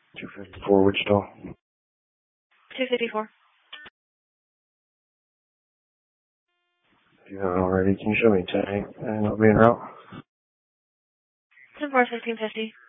254 Wichita. 254. If you haven't already, can you show me 10 and I'll be en route? 10-4, 1550.